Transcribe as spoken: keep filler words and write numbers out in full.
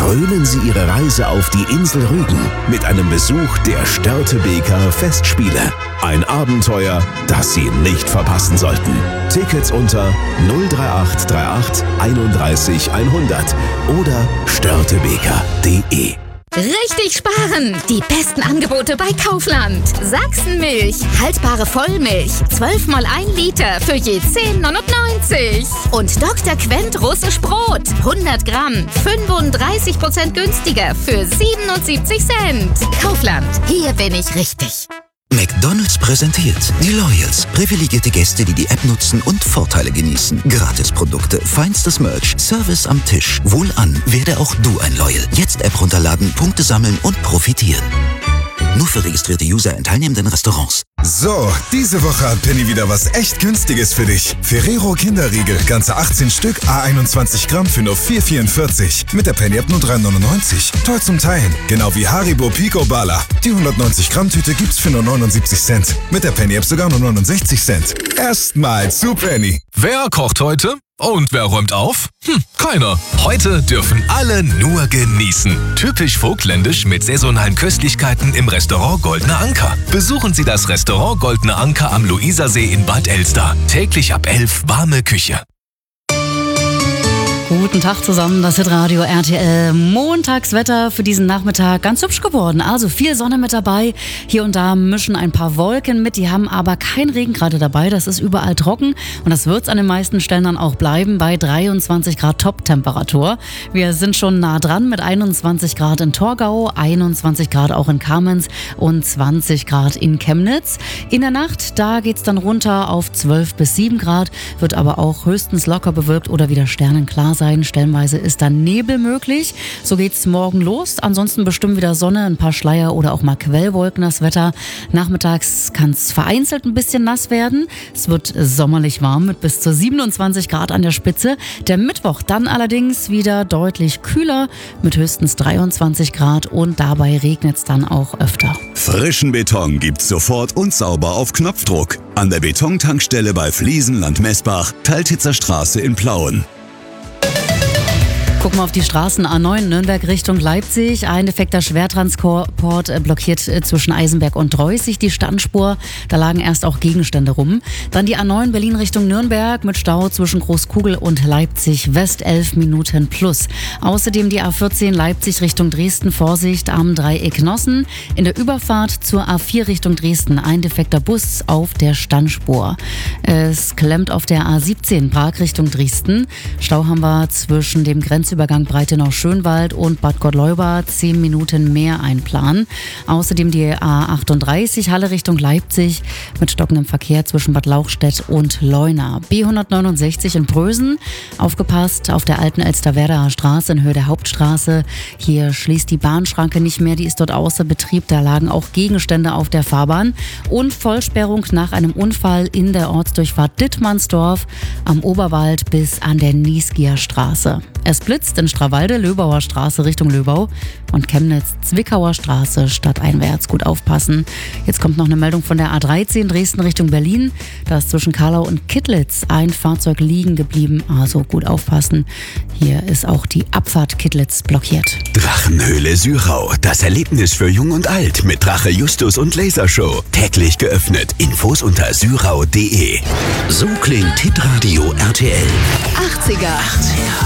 krönen Sie Ihre Reise auf die Insel Rügen mit einem Besuch der Störtebeker Festspiele. Ein Abenteuer, das Sie nicht verpassen sollten. Tickets unter null drei acht drei acht einunddreißig hundert oder störtebeker punkt de. Richtig sparen! Die besten Angebote bei Kaufland. Sachsenmilch, haltbare Vollmilch, zwölf mal ein Liter für je zehn neunundneunzig. Und Doktor Quent russisch Brot, hundert Gramm, fünfunddreißig Prozent günstiger für siebenundsiebzig Cent. Kaufland, hier bin ich richtig. McDonald's präsentiert die Loyals. Privilegierte Gäste, die die App nutzen und Vorteile genießen. Gratisprodukte, feinstes Merch, Service am Tisch. Wohlan, werde auch du ein Loyal. Jetzt App runterladen, Punkte sammeln und profitieren. Nur für registrierte User in teilnehmenden Restaurants. So, diese Woche hat Penny wieder was echt Günstiges für dich. Ferrero Kinderriegel, ganze achtzehn Stück, à einundzwanzig Gramm für nur vier vierundvierzig. Mit der Penny-App nur drei neunundneunzig. Toll zum Teilen. Genau wie Haribo Pico Bala. Die hundertneunzig Gramm Tüte gibt's für nur neunundsiebzig Cent. Mit der Penny-App sogar nur neunundsechzig Cent. Erstmal zu Penny. Wer kocht heute? Und wer räumt auf? Hm, keiner. Heute dürfen alle nur genießen. Typisch vogtländisch mit saisonalen Köstlichkeiten im Restaurant Goldener Anker. Besuchen Sie das Restaurant Goldener Anker am Luisersee in Bad Elster. Täglich ab elf warme Küche. Guten Tag zusammen, das Hitradio R T L. Montagswetter für diesen Nachmittag ganz hübsch geworden. Also viel Sonne mit dabei. Hier und da mischen ein paar Wolken mit. Die haben aber kein Regen gerade dabei. Das ist überall trocken. Und das wird es an den meisten Stellen dann auch bleiben bei dreiundzwanzig Grad Top-Temperatur. Wir sind schon nah dran mit einundzwanzig Grad in Torgau, einundzwanzig Grad auch in Kamenz und zwanzig Grad in Chemnitz. In der Nacht, da geht es dann runter auf zwölf bis sieben Grad. Wird aber auch höchstens locker bewölkt oder wieder sternenklar sein. Stellenweise ist dann Nebel möglich. So geht's morgen los. Ansonsten bestimmt wieder Sonne, ein paar Schleier oder auch mal Quellwolken das Wetter. Nachmittags kann es vereinzelt ein bisschen nass werden. Es wird sommerlich warm mit bis zu siebenundzwanzig Grad an der Spitze. Der Mittwoch dann allerdings wieder deutlich kühler mit höchstens dreiundzwanzig Grad und dabei regnet es dann auch öfter. Frischen Beton gibt's sofort und sauber auf Knopfdruck. An der Betontankstelle bei Fliesenland Messbach, Teiltitzer Straße in Plauen. Gucken wir auf die Straßen A neun Nürnberg Richtung Leipzig. Ein defekter Schwertransport blockiert zwischen Eisenberg und Dreußig die Standspur. Da lagen erst auch Gegenstände rum. Dann die A neun Berlin Richtung Nürnberg mit Stau zwischen Großkugel und Leipzig West elf Minuten plus. Außerdem die A vierzehn Leipzig Richtung Dresden. Vorsicht am Dreieck Nossen. In der Überfahrt zur A vier Richtung Dresden ein defekter Bus auf der Standspur. Es klemmt auf der A siebzehn Prag Richtung Dresden. Stau haben wir zwischen dem Grenzübergang Übergang Breitenau-Schönwald und Bad Gottleuba zehn Minuten mehr einplanen. Außerdem die A achtunddreißig Halle Richtung Leipzig mit stockendem Verkehr zwischen Bad Lauchstädt und Leuna. B hundertneunundsechzig in Prösen. Aufgepasst auf der alten Elsterwerdaer Straße in Höhe der Hauptstraße. Hier schließt die Bahnschranke nicht mehr, die ist dort außer Betrieb. Da lagen auch Gegenstände auf der Fahrbahn. Und Vollsperrung nach einem Unfall in der Ortsdurchfahrt Dittmannsdorf am Oberwald bis an der Niesgier Straße. Es blitzt in Strawalde, Löbauer Straße Richtung Löbau und Chemnitz, Zwickauer Straße stadteinwärts. Gut aufpassen. Jetzt kommt noch eine Meldung von der A dreizehn Dresden Richtung Berlin. Da ist zwischen Karlau und Kittlitz ein Fahrzeug liegen geblieben. Also gut aufpassen. Hier ist auch die Abfahrt Kittlitz blockiert. Drachenhöhle Syrau. Das Erlebnis für Jung und Alt mit Drache Justus und Lasershow. Täglich geöffnet. Infos unter syrau punkt de. So klingt Hitradio R T L. achtziger.